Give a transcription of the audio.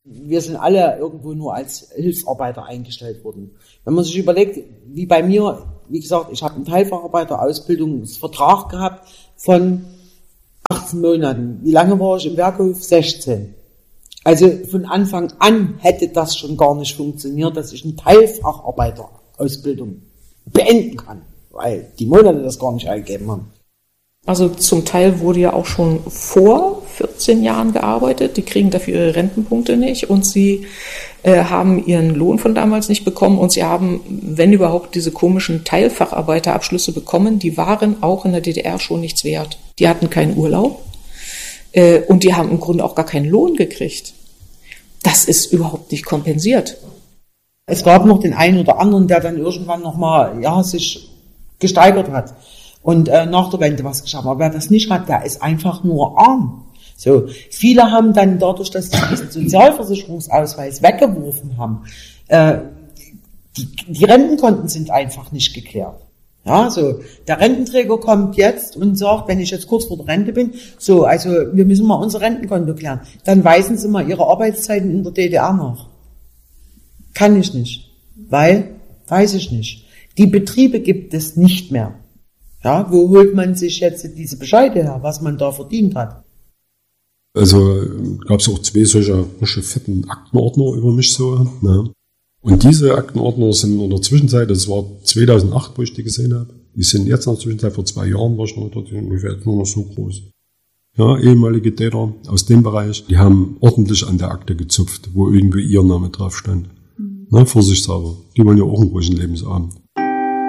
Wir sind alle irgendwo nur als Hilfsarbeiter eingestellt worden. Wenn man sich überlegt, wie bei mir, wie gesagt, ich habe einen Teilfacharbeiter-Ausbildungsvertrag gehabt von 18 Monaten. Wie lange war ich im Werkhof? 16. Also von Anfang an hätte das schon gar nicht funktioniert, dass ich eine Teilfacharbeiter-Ausbildung beenden kann, weil die Monate das gar nicht eingegeben haben. Also zum Teil wurde ja auch schon vor 14 Jahren gearbeitet. Die kriegen dafür ihre Rentenpunkte nicht und sie haben ihren Lohn von damals nicht bekommen und sie haben, wenn überhaupt, diese komischen Teilfacharbeiterabschlüsse bekommen. Die waren auch in der DDR schon nichts wert. Die hatten keinen Urlaub und die haben im Grunde auch gar keinen Lohn gekriegt. Das ist überhaupt nicht kompensiert. Es gab noch den einen oder anderen, der dann irgendwann nochmal sich gesteigert hat und nach der Wende was geschafft hat. Aber wer das nicht hat, der ist einfach nur arm. So, viele haben dann dadurch, dass sie diesen Sozialversicherungsausweis weggeworfen haben, die Rentenkonten sind einfach nicht geklärt. Ja, so, der Rententräger kommt jetzt und sagt, wenn ich jetzt kurz vor der Rente bin, so, also wir müssen mal unser Rentenkonto klären. Dann weisen Sie mal Ihre Arbeitszeiten in der DDR nach. Kann ich nicht, weil, weiß ich nicht. Die Betriebe gibt es nicht mehr. Ja, wo holt man sich jetzt diese Bescheide her, was man da verdient hat? Also gab es auch 2 solcher fetten Aktenordner über mich so. Ne? Und diese Aktenordner sind in der Zwischenzeit, das war 2008, wo ich die gesehen habe, die sind jetzt in der Zwischenzeit, vor 2 Jahren war ich noch dort, ungefähr nur noch so groß. Ja, ehemalige Täter aus dem Bereich, die haben ordentlich an der Akte gezupft, wo irgendwie ihr Name drauf stand. Ne, vorsichtshalber. Die wollen ja auch einen ruhigen Lebensabend.